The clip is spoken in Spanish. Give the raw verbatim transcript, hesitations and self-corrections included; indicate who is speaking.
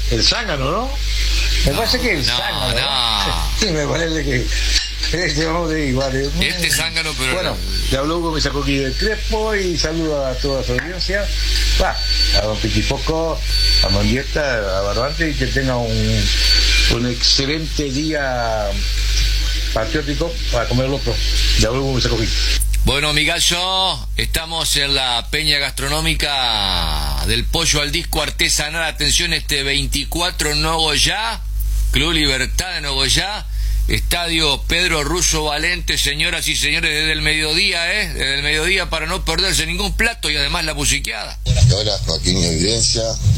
Speaker 1: el zángano, ¿no? Me
Speaker 2: no,
Speaker 1: parece que el
Speaker 2: no,
Speaker 1: zángano.
Speaker 2: No.
Speaker 1: Sí, me parece que. Este, vamos de igual.
Speaker 2: Este zángano, pero.
Speaker 1: Bueno, le habló con mi Sacoqui del Crespo y saluda a toda su audiencia. Va, a don Pitipoco, a Mendieta, a Barbante, y que tenga un, un excelente día patriótico para comer locro. Le habló con mi Sacoqui.
Speaker 2: Bueno, mi gallo, estamos en la peña gastronómica del Pollo al Disco Artesanal. Atención, este veinticuatro en Nogoyá, Club Libertad de Nogoyá, Estadio Pedro Russo Valente, señoras y señores, desde el mediodía, ¿eh? Desde el mediodía para no perderse ningún plato y además la musiqueada.
Speaker 3: Hola, Joaquín Evidencia.